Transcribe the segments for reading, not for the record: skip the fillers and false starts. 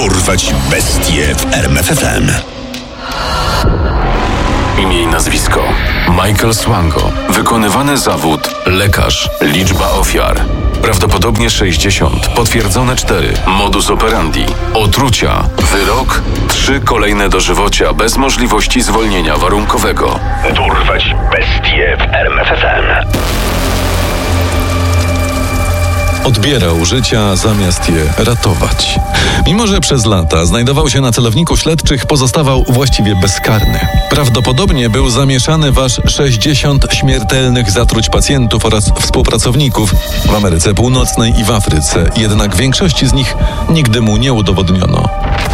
Dorwać bestie w RMF FM. Imię i nazwisko: Michael Swango. Wykonywany zawód: lekarz. Liczba ofiar: prawdopodobnie 60. Potwierdzone 4. Modus operandi: otrucia. Wyrok: 3 kolejne dożywocia bez możliwości zwolnienia warunkowego. Dorwać bestie w RMF FM. Odbierał życia zamiast je ratować. Mimo że przez lata znajdował się na celowniku śledczych, pozostawał właściwie bezkarny. Prawdopodobnie był zamieszany w aż 60 śmiertelnych zatruć pacjentów oraz współpracowników w Ameryce Północnej i w Afryce, jednak większości z nich nigdy mu nie udowodniono.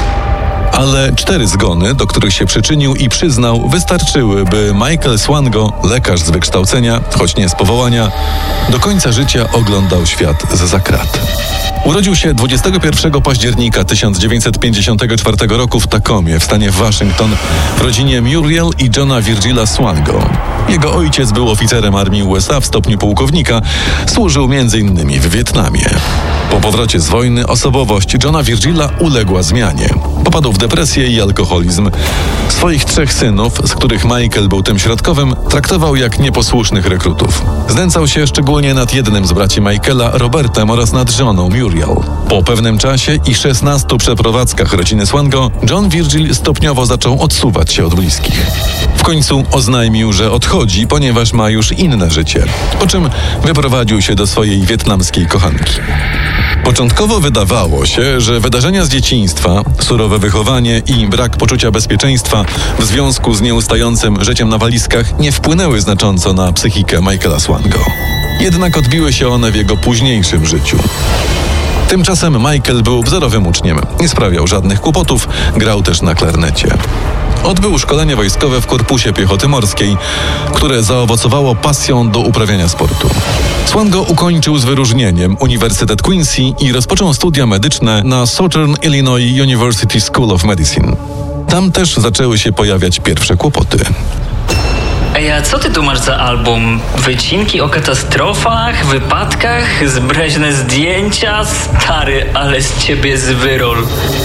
Ale 4 zgony, do których się przyczynił i przyznał, wystarczyły, by Michael Swango, lekarz z wykształcenia, choć nie z powołania, do końca życia oglądał świat zza krat. Urodził się 21 października 1954 roku w Tacomie w stanie Waszyngton w rodzinie Muriel i Johna Virgila Swango. Jego ojciec był oficerem armii USA w stopniu pułkownika, służył m.in. w Wietnamie. Po powrocie z wojny osobowość Johna Virgila uległa zmianie. Popadł w depresję i alkoholizm. Swoich 3 synów, z których Michael był tym środkowym, traktował jak nieposłusznych rekrutów. Znęcał się szczególnie nad jednym z braci Michaela, Robertem, oraz nad żoną Muriel. Po pewnym czasie i 16 przeprowadzkach rodziny Swango, John Virgil stopniowo zaczął odsuwać się od bliskich. W końcu oznajmił, że odchodzi, ponieważ ma już inne życie, po czym wyprowadził się do swojej wietnamskiej kochanki. Początkowo wydawało się, że wydarzenia z dzieciństwa, surowe wychowanie i brak poczucia bezpieczeństwa w związku z nieustającym życiem na walizkach nie wpłynęły znacząco na psychikę Michaela Swango. Jednak odbiły się one w jego późniejszym życiu. Tymczasem Michael był wzorowym uczniem, nie sprawiał żadnych kłopotów, grał też na klarnecie. Odbył szkolenie wojskowe w Korpusie Piechoty Morskiej, które zaowocowało pasją do uprawiania sportu. Swango ukończył z wyróżnieniem Uniwersytet Quincy i rozpoczął studia medyczne na Southern Illinois University School of Medicine. Tam też zaczęły się pojawiać pierwsze kłopoty. Ej, a co ty tu masz za album? Wycinki o katastrofach, wypadkach, zbreźne zdjęcia? Stary, ale z ciebie zwyrol.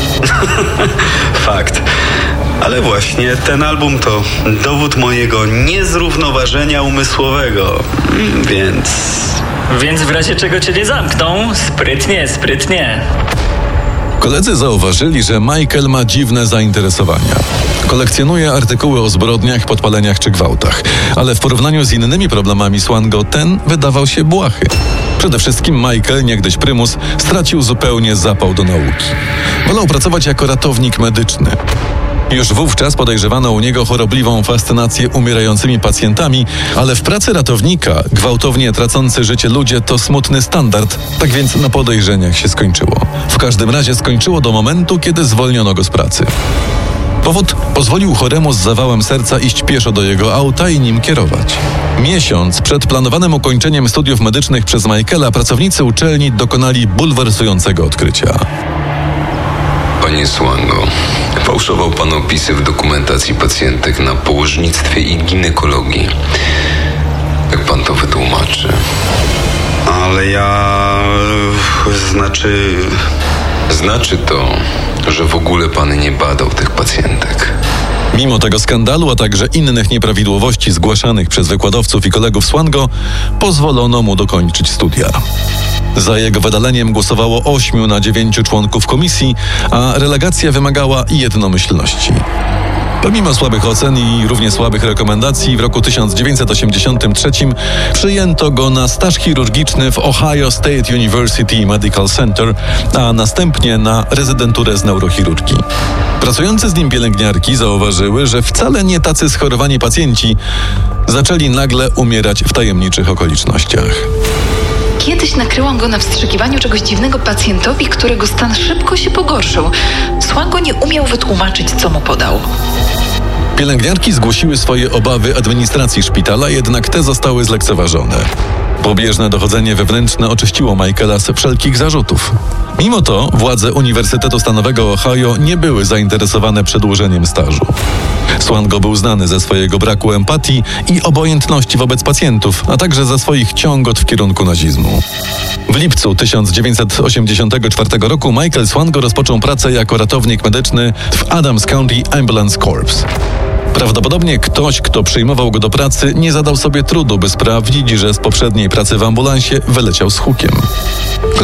Fakt. Ale właśnie ten album to dowód mojego niezrównoważenia umysłowego. Więc w razie czego cię nie zamkną? Sprytnie, sprytnie. Koledzy zauważyli, że Michael ma dziwne zainteresowania. Kolekcjonuje artykuły o zbrodniach, podpaleniach czy gwałtach, ale w porównaniu z innymi problemami Swango ten wydawał się błahy. Przede wszystkim Michael, niegdyś prymus, stracił zupełnie zapał do nauki. Wolał pracować jako ratownik medyczny. Już wówczas podejrzewano u niego chorobliwą fascynację umierającymi pacjentami, ale w pracy ratownika gwałtownie tracący życie ludzie to smutny standard, tak więc na podejrzeniach się skończyło. W każdym razie skończyło do momentu, kiedy zwolniono go z pracy. Powód: pozwolił choremu z zawałem serca iść pieszo do jego auta i nim kierować. Miesiąc przed planowanym ukończeniem studiów medycznych przez Michaela pracownicy uczelni dokonali bulwersującego odkrycia. Panie Swango, fałszował pan opisy w dokumentacji pacjentek na położnictwie i ginekologii. Jak pan to wytłumaczy? Ale Znaczy to, że w ogóle pan nie badał tych pacjentek. Mimo tego skandalu, a także innych nieprawidłowości zgłaszanych przez wykładowców i kolegów Swango, pozwolono mu dokończyć studia. Za jego wydaleniem głosowało 8 na 9 członków komisji, a relegacja wymagała jednomyślności. Pomimo słabych ocen i równie słabych rekomendacji, w roku 1983 przyjęto go na staż chirurgiczny w Ohio State University Medical Center, a następnie na rezydenturę z neurochirurgii. Pracujące z nim pielęgniarki zauważyły, że wcale nie tacy schorowani pacjenci zaczęli nagle umierać w tajemniczych okolicznościach. Kiedyś nakryłam go na wstrzykiwaniu czegoś dziwnego pacjentowi, którego stan szybko się pogorszył. Swango nie umiał wytłumaczyć, co mu podał. Pielęgniarki zgłosiły swoje obawy administracji szpitala, jednak te zostały zlekceważone. Pobieżne dochodzenie wewnętrzne oczyściło Michaela z wszelkich zarzutów. Mimo to władze Uniwersytetu Stanowego Ohio nie były zainteresowane przedłużeniem stażu. Swango był znany ze swojego braku empatii i obojętności wobec pacjentów, a także za swoich ciągot w kierunku nazizmu. W lipcu 1984 roku Michael Swango rozpoczął pracę jako ratownik medyczny w Adams County Ambulance Corps. Prawdopodobnie ktoś, kto przyjmował go do pracy, nie zadał sobie trudu, by sprawdzić, że z poprzedniej pracy w ambulansie wyleciał z hukiem.